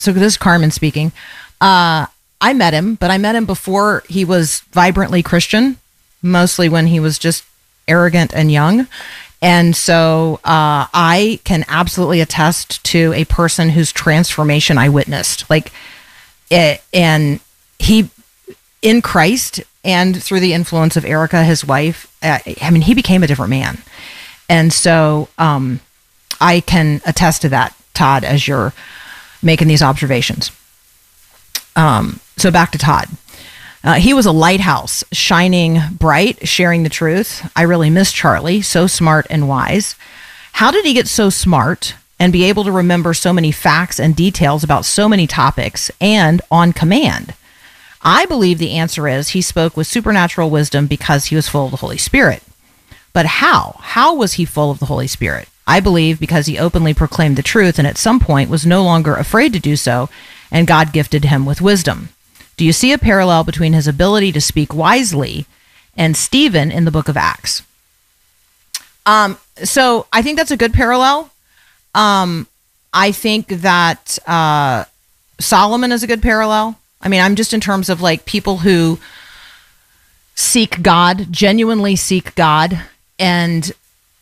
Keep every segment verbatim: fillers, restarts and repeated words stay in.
so this is Carmen speaking. Uh, I met him, but I met him before he was vibrantly Christian, mostly when he was just arrogant and young. And so uh, I can absolutely attest to a person whose transformation I witnessed. Like, it, and he, in Christ and through the influence of Erica, his wife, uh, I mean, he became a different man. And so um, I can attest to that, Todd, as you're making these observations. Um, so back to Todd. Uh, he was a lighthouse, shining bright, sharing the truth. I really miss Charlie, so smart and wise. How did he get so smart and be able to remember so many facts and details about so many topics and on command? I believe the answer is he spoke with supernatural wisdom because he was full of the Holy Spirit. But how? How was he full of the Holy Spirit? I believe because he openly proclaimed the truth and at some point was no longer afraid to do so, and God gifted him with wisdom. Do you see a parallel between his ability to speak wisely and Stephen in the book of Acts? Um, so I think that's a good parallel. Um, I think that uh, Solomon is a good parallel. I mean, I'm just in terms of like people who seek God, genuinely seek God, and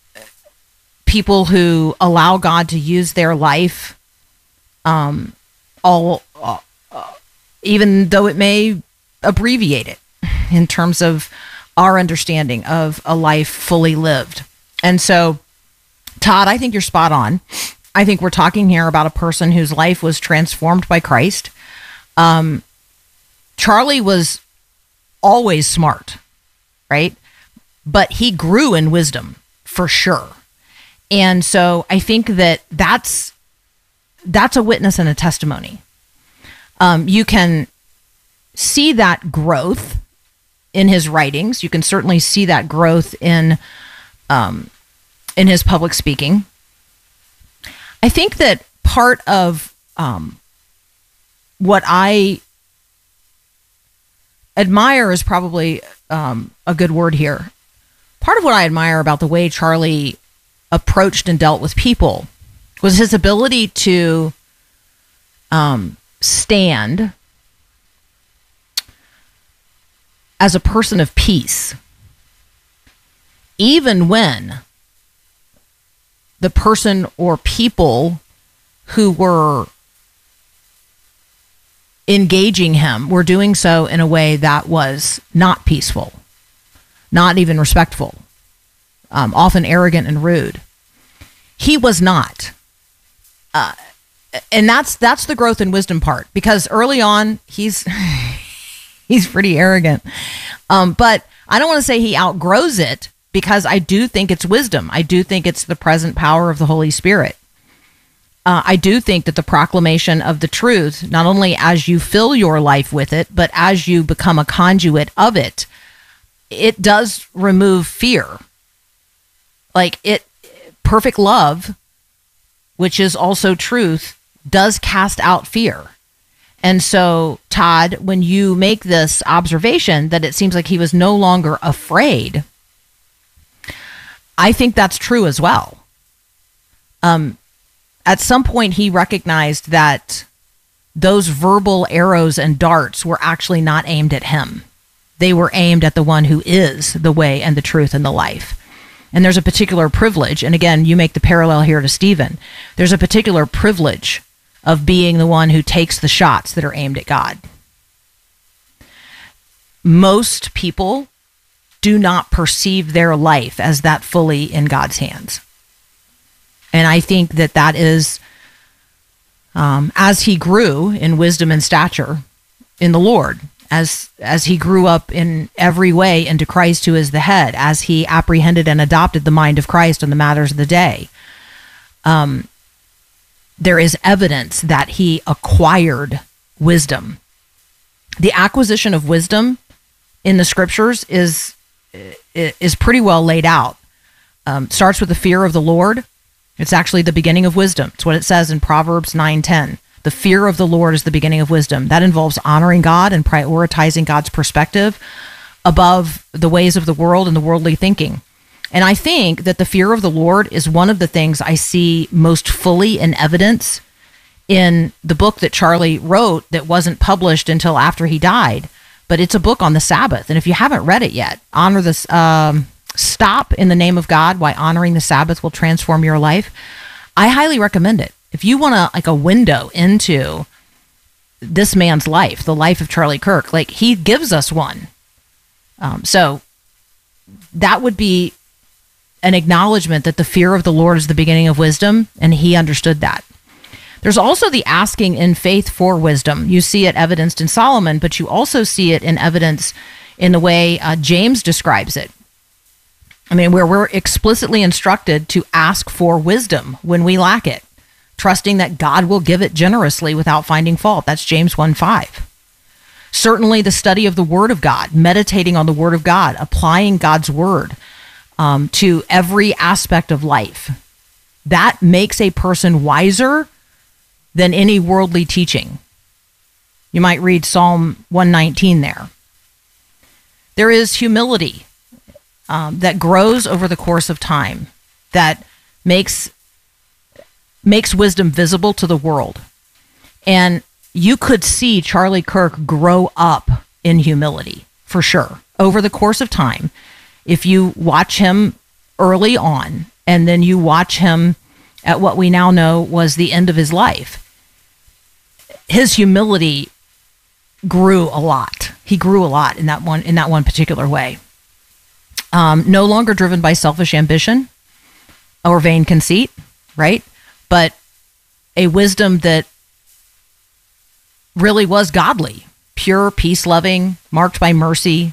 people who allow God to use their life, um, all, uh, even though it may abbreviate it in terms of our understanding of a life fully lived. And so, Todd, I think you're spot on. I think we're talking here about a person whose life was transformed by Christ. Um, Charlie was always smart, right? But he grew in wisdom for sure. And so I think that that's, that's a witness and a testimony. Um, you can see that growth in his writings. You can certainly see that growth in um, in his public speaking. I think that part of um, what I admire is probably um, a good word here. Part of what I admire about the way Charlie approached and dealt with people was his ability to um, stand as a person of peace, even when the person or people who were engaging him were doing so in a way that was not peaceful, not even respectful, um, often arrogant and rude. He was not. Uh, and that's that's the growth and wisdom part, because early on he's he's pretty arrogant. Um, but I don't want to say he outgrows it, because I do think it's wisdom. I do think it's the present power of the Holy Spirit. Uh, I do think that the proclamation of the truth, not only as you fill your life with it, but as you become a conduit of it, it does remove fear. Like it, perfect love, which is also truth, does cast out fear. And so, Todd, when you make this observation that it seems like he was no longer afraid, I think that's true as well. Um, at some point, he recognized that those verbal arrows and darts were actually not aimed at him. They were aimed at the one who is the way and the truth and the life. And there's a particular privilege, and again, you make the parallel here to Stephen. There's a particular privilege of being the one who takes the shots that are aimed at God. Most people do not perceive their life as that fully in God's hands. And I think that that is, um, as he grew in wisdom and stature in the Lord, as as he grew up in every way into Christ who is the head, as he apprehended and adopted the mind of Christ on the matters of the day, um, there is evidence that he acquired wisdom. The acquisition of wisdom in the scriptures is is pretty well laid out. Um, starts with the fear of the Lord. It's actually the beginning of wisdom. It's what it says in Proverbs nine ten. The fear of the Lord is the beginning of wisdom. That involves honoring God and prioritizing God's perspective above the ways of the world and the worldly thinking. And I think that the fear of the Lord is one of the things I see most fully in evidence in the book that Charlie wrote that wasn't published until after he died. But it's a book on the Sabbath. And if you haven't read it yet, honor this, um, Stop in the Name of God, Why Honoring the Sabbath Will Transform Your Life. I highly recommend it. If you want to, like a window into this man's life, the life of Charlie Kirk, like he gives us one. Um, so that would be an acknowledgement that the fear of the Lord is the beginning of wisdom, and he understood that. There's also the asking in faith for wisdom. You see it evidenced in Solomon, but you also see it in evidence in the way uh, James describes it. I mean, where we're explicitly instructed to ask for wisdom when we lack it, trusting that God will give it generously without finding fault. That's James one five. Certainly the study of the Word of God, meditating on the Word of God, applying God's Word um, to every aspect of life. That makes a person wiser than any worldly teaching. You might read Psalm one nineteen there. There is humility um, that grows over the course of time, that makes makes wisdom visible to the world. And you could see Charlie Kirk grow up in humility, for sure, over the course of time. If you watch him early on, and then you watch him at what we now know was the end of his life, his humility grew a lot. He grew a lot in that one in that one particular way. Um, no longer driven by selfish ambition or vain conceit, right? But a wisdom that really was godly, pure, peace-loving, marked by mercy.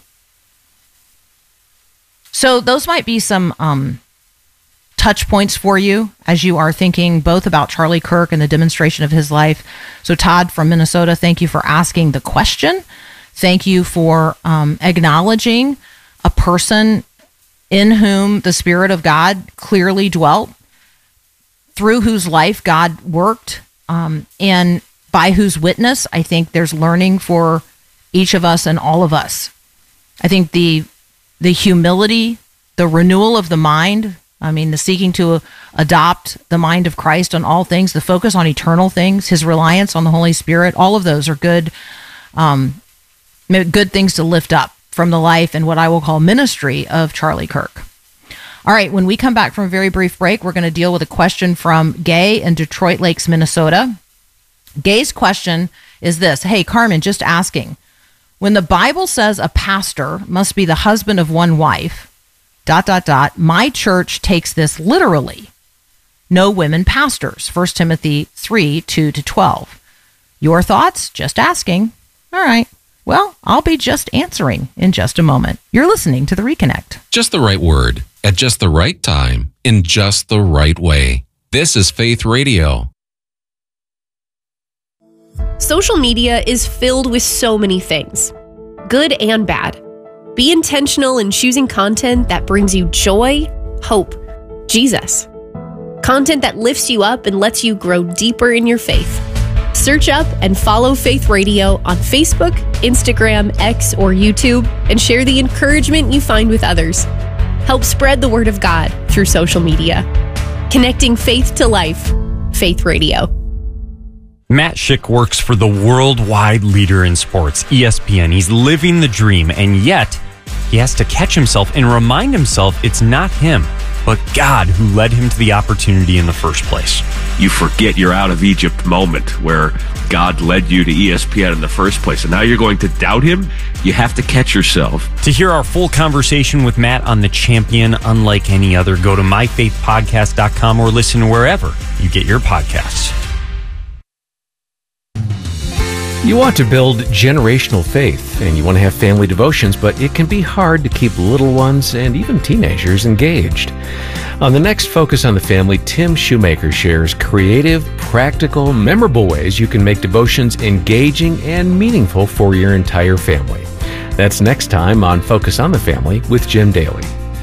So those might be some um, touch points for you as you are thinking both about Charlie Kirk and the demonstration of his life. So Todd from Minnesota, thank you for asking the question. Thank you for um, acknowledging a person in whom the Spirit of God clearly dwelt, through whose life God worked, um, and by whose witness I think there's learning for each of us and all of us. I think the the humility, the renewal of the mind, I mean, the seeking to adopt the mind of Christ on all things, the focus on eternal things, his reliance on the Holy Spirit, all of those are good, um, good things to lift up from the life and what I will call ministry of Charlie Kirk. All right, when we come back from a very brief break, we're going to deal with a question from Gay in Detroit Lakes, Minnesota. Gay's question is this: Hey, Carmen, just asking, when the Bible says a pastor must be the husband of one wife, dot, dot, dot, my church takes this literally. No women pastors, First Timothy three, two to twelve. Your thoughts? Just asking. All right. Well, I'll be just answering in just a moment. You're listening to The Reconnect. Just the right word, at just the right time, in just the right way. This is Faith Radio. Social media is filled with so many things, good and bad. Be intentional in choosing content that brings you joy, hope, Jesus. Content that lifts you up and lets you grow deeper in your faith. Search up and follow Faith Radio on Facebook, Instagram, X, or YouTube, and share the encouragement you find with others. Help spread the word of God through social media. Connecting faith to life. Faith Radio. Matt Schick works for the worldwide leader in sports, E S P N. He's living the dream, and yet he has to catch himself and remind himself it's not him, but God who led him to the opportunity in the first place. You forget your out of Egypt moment where God led you to E S P N in the first place, and now you're going to doubt him? You have to catch yourself. To hear our full conversation with Matt on The Champion unlike any other, go to my faith podcast dot com or listen wherever you get your podcasts. You want to build generational faith, and you want to have family devotions, but it can be hard to keep little ones and even teenagers engaged. On the next Focus on the Family, Tim Shoemaker shares creative, practical, memorable ways you can make devotions engaging and meaningful for your entire family. That's next time on Focus on the Family with Jim Daly.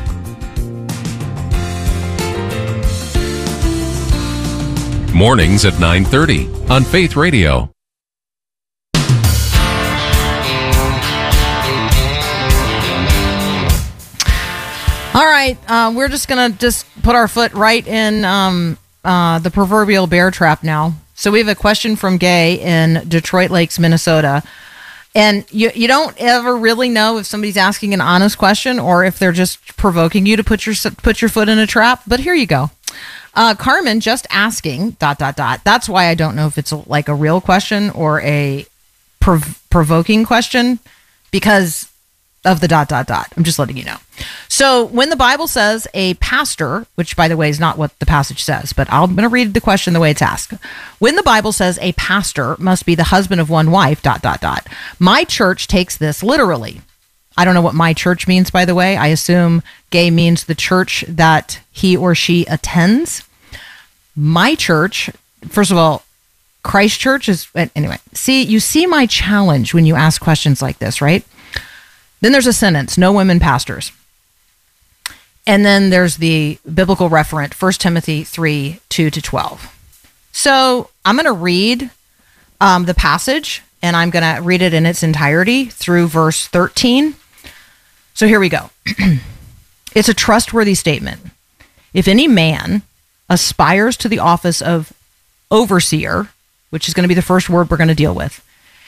Mornings at nine thirty on Faith Radio. All right, uh, we're just going to just put our foot right in um, uh, the proverbial bear trap now. So we have a question from Gay in Detroit Lakes, Minnesota. And you you don't ever really know if somebody's asking an honest question or if they're just provoking you to put your put your foot in a trap. But here you go. Uh, Carmen just asking, dot, dot, dot. That's why I don't know if it's a, like a real question or a prov- provoking question because of the dot, dot, dot. I'm just letting you know. So when the Bible says a pastor, which by the way is not what the passage says, but I'm going to read the question the way it's asked. When the Bible says a pastor must be the husband of one wife, dot, dot, dot. My church takes this literally. I don't know what my church means, by the way. I assume Gay means the church that he or she attends. My church, first of all, Christ Church is, anyway, see, you see my challenge when you ask questions like this, right? Then there's a sentence, no women pastors. And then there's the biblical referent, First Timothy three, two to twelve. So I'm going to read um, the passage, and I'm going to read it in its entirety through verse thirteen. So here we go. It's a trustworthy statement. If any man aspires to the office of overseer, which is going to be the first word we're going to deal with,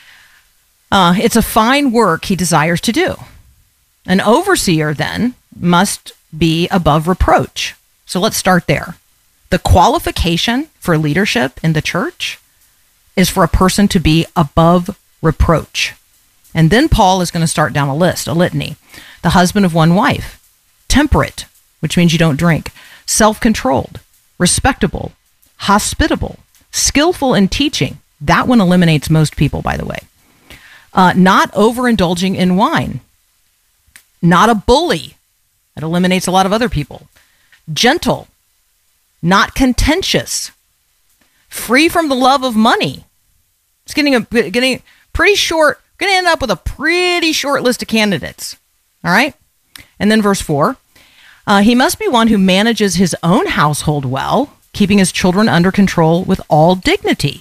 uh, it's a fine work he desires to do. An overseer, then, must be above reproach. So let's start there. The qualification for leadership in the church is for a person to be above reproach. And then Paul is going to start down a list, a litany. The husband of one wife, temperate, which means you don't drink, self-controlled, respectable, hospitable, skillful in teaching. That one eliminates most people, by the way. Uh, not overindulging in wine. Not a bully. That eliminates a lot of other people. Gentle. Not contentious. Free from the love of money. It's getting a getting pretty short. Going to end up with a pretty short list of candidates. All right? And then verse four. Uh, he must be one who manages his own household well, keeping his children under control with all dignity.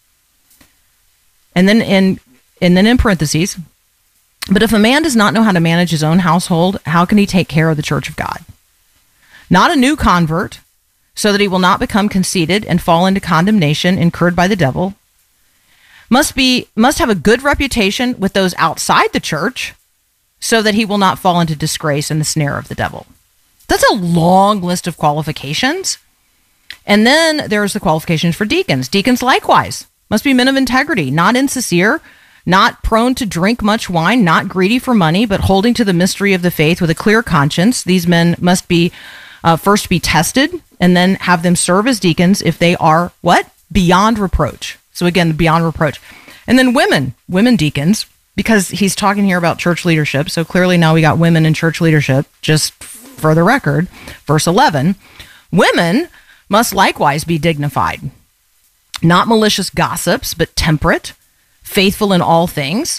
And then in and then in parentheses, but if a man does not know how to manage his own household, how can he take care of the church of God? Not a new convert, so that he will not become conceited and fall into condemnation incurred by the devil. Must be must have a good reputation with those outside the church, so that he will not fall into disgrace and the snare of the devil. That's a long list of qualifications. And then there's the qualifications for deacons. Deacons likewise must be men of integrity, not insincere, not prone to drink much wine, not greedy for money, but holding to the mystery of the faith with a clear conscience. These men must be uh, first be tested and then have them serve as deacons if they are what? Beyond reproach. So again, beyond reproach. And then women, women deacons, because he's talking here about church leadership. So clearly now we got women in church leadership, just for the record. Verse eleven, women must likewise be dignified, not malicious gossips, but temperate, faithful in all things.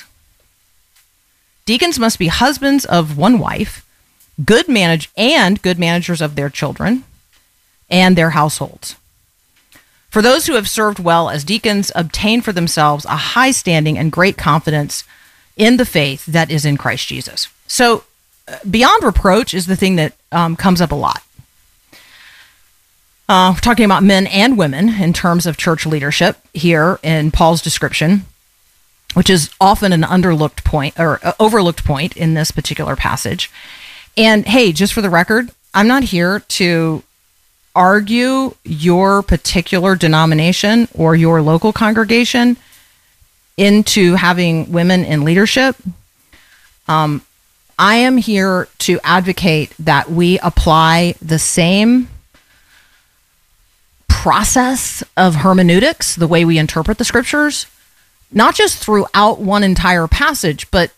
Deacons must be husbands of one wife, good manage and good managers of their children and their households. For those who have served well as deacons obtain for themselves a high standing and great confidence in the faith that is in Christ Jesus. So uh, beyond reproach is the thing that um, comes up a lot. Uh, we're talking about men and women in terms of church leadership here in Paul's description, which is often an underlooked point or uh, overlooked point in this particular passage. And hey, just for the record, I'm not here to argue your particular denomination or your local congregation into having women in leadership. Um, I am here to advocate that we apply the same process of hermeneutics, the way we interpret the scriptures, not just throughout one entire passage, but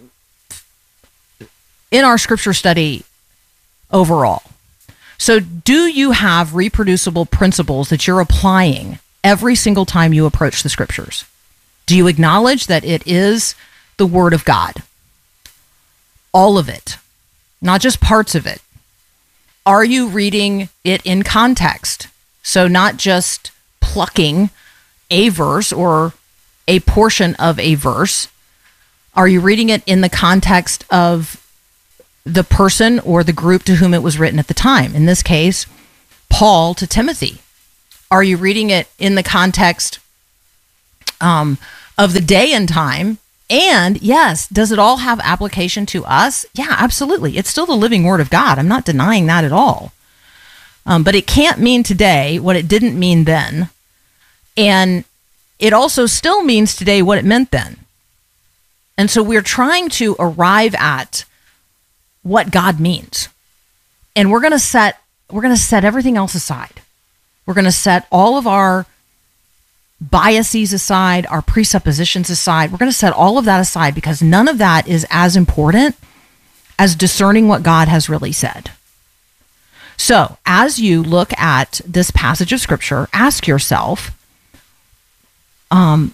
in our scripture study overall. So do you have reproducible principles that you're applying every single time you approach the scriptures? Do you acknowledge that it is the word of God? All of it, not just parts of it. Are you reading it in context? So not just plucking a verse or a portion of a verse. Are you reading it in the context of the person or the group to whom it was written at the time? In this case, Paul to Timothy. Are you reading it in the context um, of the day and time. And yes, does it all have application to us? Yeah, absolutely. It's still the living word of God. I'm not denying that at all. Um, but it can't mean today what it didn't mean then. And it also still means today what it meant then. And so we're trying to arrive at what God means. And we're going to set we're going to set everything else aside. We're going to set all of our biases aside, our presuppositions aside. We're going to set all of that aside because none of that is as important as discerning what God has really said. So, as you look at this passage of Scripture, ask yourself, um,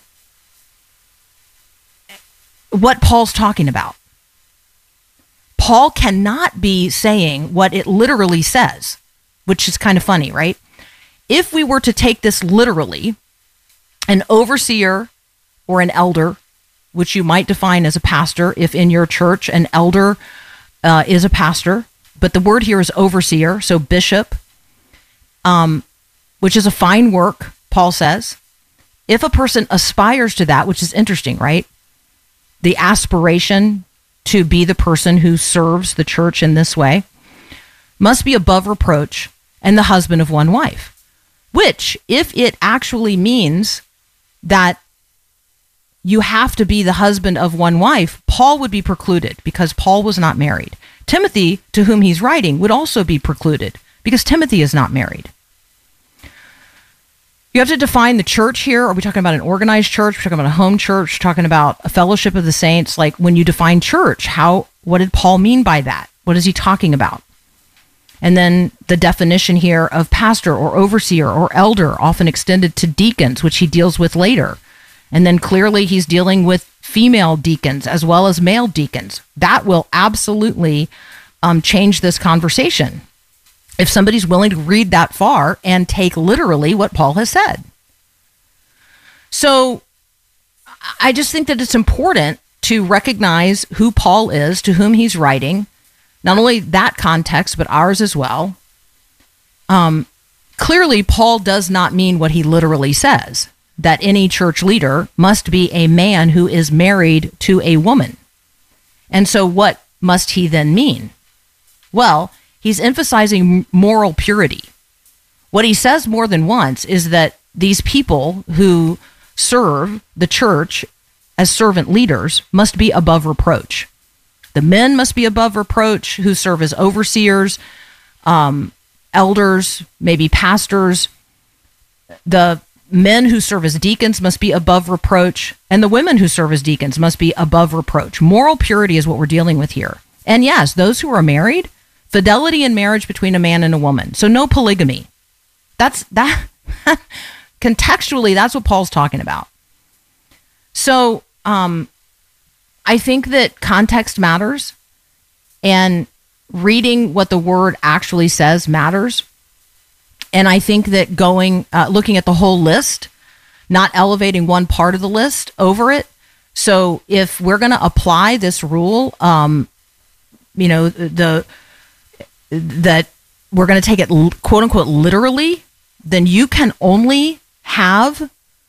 what Paul's talking about. Paul cannot be saying what it literally says, which is kind of funny, right? If we were to take this literally, an overseer or an elder, which you might define as a pastor, if in your church an elder uh, is a pastor, but the word here is overseer, so bishop, um, which is a fine work, Paul says. If a person aspires to that, which is interesting, right? The aspiration to be the person who serves the church in this way must be above reproach and the husband of one wife, which, if it actually means that you have to be the husband of one wife, Paul would be precluded because Paul was not married. Timothy, to whom he's writing, would also be precluded because Timothy is not married. You have to define the church here. Are we talking about an organized church? We're talking about a home church, we're talking about a fellowship of the saints. Like, when you define church, how, what did Paul mean by that? What is he talking about? And then the definition here of pastor or overseer or elder, often extended to deacons, which he deals with later. And then clearly he's dealing with female deacons as well as male deacons. That will absolutely um, change this conversation if somebody's willing to read that far and take literally what Paul has said. So I just think that it's important to recognize who Paul is, to whom he's writing, not only that context, but ours as well. Um, clearly, Paul does not mean what he literally says, that any church leader must be a man who is married to a woman. And so what must he then mean? Well, he's emphasizing moral purity. What he says more than once is that these people who serve the church as servant leaders must be above reproach. The men must be above reproach who serve as overseers, um, elders, maybe pastors. The men who serve as deacons must be above reproach, and the women who serve as deacons must be above reproach. Moral purity is what we're dealing with here. And yes, those who are married, fidelity in marriage between a man and a woman. So no polygamy. That's that. Contextually, that's what Paul's talking about. So um, I think that context matters, and reading what the word actually says matters. And I think that going, uh, looking at the whole list, not elevating one part of the list over it. So if we're going to apply this rule, um, you know, the that we're going to take it quote unquote literally, then you can only have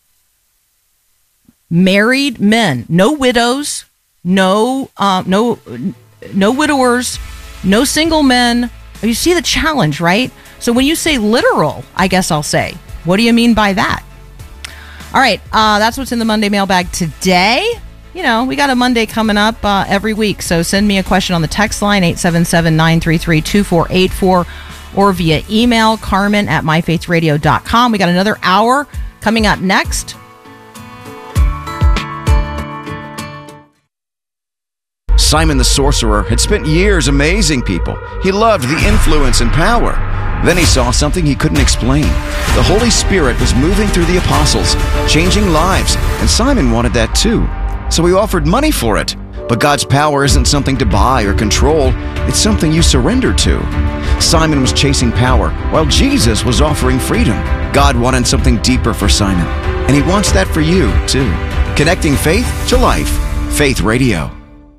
married men, no widows, no, uh, no, no widowers, no single men. You see the challenge, right? So when you say literal, I guess I'll say, what do you mean by that? All right, uh, that's what's in the Monday mailbag today. You know, we got a Monday coming up uh, every week, so send me a question on the text line, eight seven seven, nine three three, two four eight four, or via email, carmen at my faith radio dot com. We got another hour coming up next. Simon the sorcerer had spent years amazing people. He loved the influence and power. Then he saw something he couldn't explain. The Holy Spirit was moving through the apostles, changing lives, and Simon wanted that too. So he offered money for it. But God's power isn't something to buy or control. It's something you surrender to. Simon was chasing power, while Jesus was offering freedom. God wanted something deeper for Simon, and he wants that for you too. Connecting faith to life. Faith Radio.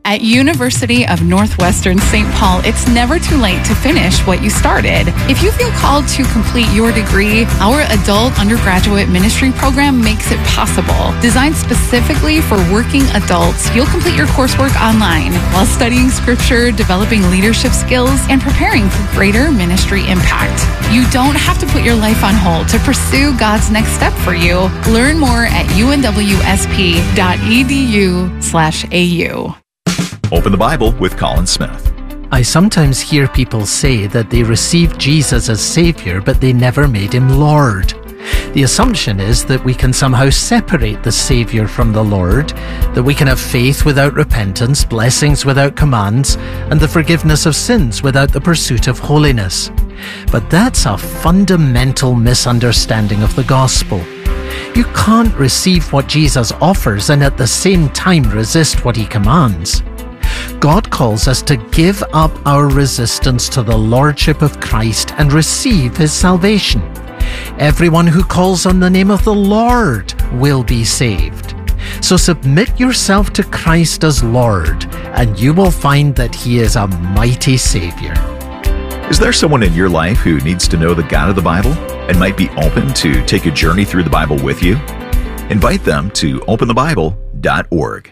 At University of Northwestern Saint Paul, it's never too late to finish what you started. If you feel called to complete your degree, our adult undergraduate ministry program makes it possible. Designed specifically for working adults, you'll complete your coursework online while studying scripture, developing leadership skills, and preparing for greater ministry impact. You don't have to put your life on hold to pursue God's next step for you. Learn more at u n w s p dot e d u slash a u. Open the Bible with Colin Smith. I sometimes hear people say that they received Jesus as Savior, but they never made him Lord. The assumption is that we can somehow separate the Savior from the Lord, that we can have faith without repentance, blessings without commands, and the forgiveness of sins without the pursuit of holiness. But that's a fundamental misunderstanding of the gospel. You can't receive what Jesus offers and at the same time resist what he commands. God calls us to give up our resistance to the Lordship of Christ and receive his salvation. Everyone who calls on the name of the Lord will be saved. So submit yourself to Christ as Lord, and you will find that he is a mighty Savior. Is there someone in your life who needs to know the God of the Bible and might be open to take a journey through the Bible with you? Invite them to open the bible dot org.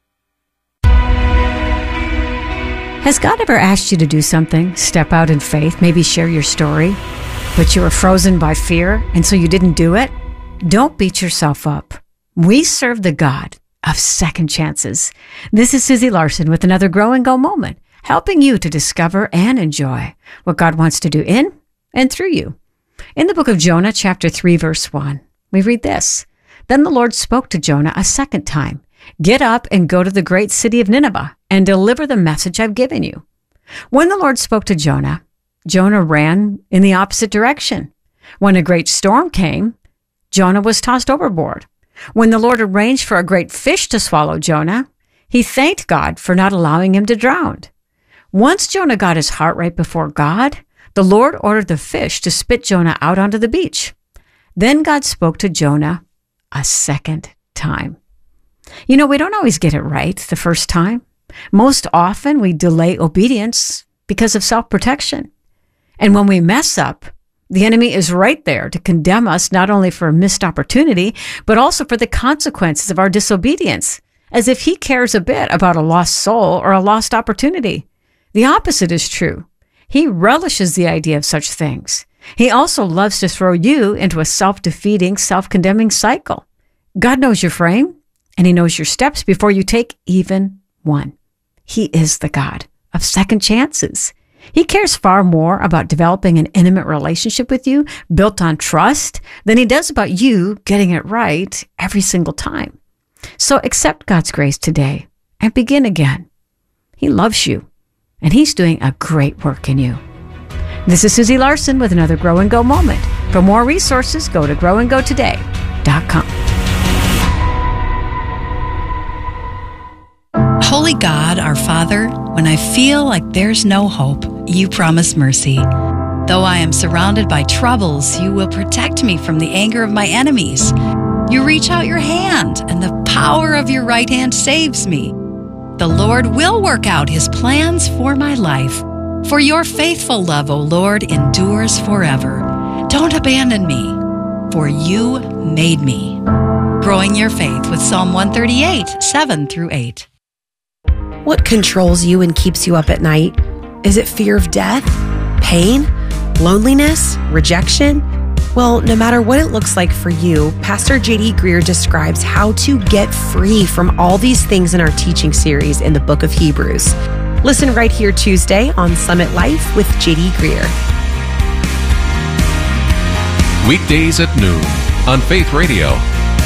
Has God ever asked you to do something, step out in faith, maybe share your story, but you were frozen by fear and so you didn't do it? Don't beat yourself up. We serve the God of second chances. This is Susie Larson with another Grow and Go moment, helping you to discover and enjoy what God wants to do in and through you. In the book of Jonah, chapter three, verse one, we read this. Then the Lord spoke to Jonah a second time. Get up and go to the great city of Nineveh and deliver the message I've given you. When the Lord spoke to Jonah, Jonah ran in the opposite direction. When a great storm came, Jonah was tossed overboard. When the Lord arranged for a great fish to swallow Jonah, he thanked God for not allowing him to drown. Once Jonah got his heart right before God, the Lord ordered the fish to spit Jonah out onto the beach. Then God spoke to Jonah a second time. You know, we don't always get it right the first time. Most often we delay obedience because of self-protection. And when we mess up, the enemy is right there to condemn us not only for a missed opportunity, but also for the consequences of our disobedience, as if he cares a bit about a lost soul or a lost opportunity. The opposite is true. He relishes the idea of such things. He also loves to throw you into a self-defeating, self-condemning cycle. God knows your frame, and he knows your steps before you take even one. He is the God of second chances. He cares far more about developing an intimate relationship with you built on trust than he does about you getting it right every single time. So accept God's grace today and begin again. He loves you, and he's doing a great work in you. This is Susie Larson with another Grow and Go moment. For more resources, go to grow and go today dot com. Holy God, our Father, when I feel like there's no hope, you promise mercy. Though I am surrounded by troubles, you will protect me from the anger of my enemies. You reach out your hand, and the power of your right hand saves me. The Lord will work out his plans for my life. For your faithful love, O Lord, endures forever. Don't abandon me, for you made me. Growing your faith with Psalm one thirty-eight, seven through eight. What controls you and keeps you up at night? Is it fear of death, pain, loneliness, rejection? Well, no matter what it looks like for you, Pastor J D Greear describes how to get free from all these things in our teaching series in the book of Hebrews. Listen right here Tuesday on Summit Life with J D Greear. Weekdays at noon on Faith Radio.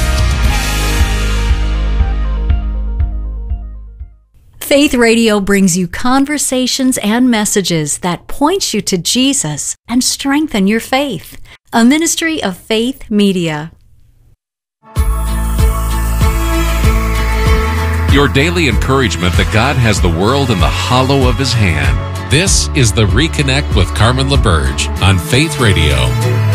Faith Radio brings you conversations and messages that point you to Jesus and strengthen your faith. A ministry of Faith Media. Your daily encouragement that God has the world in the hollow of his hand. This is the Reconnect with Carmen LaBerge on Faith Radio.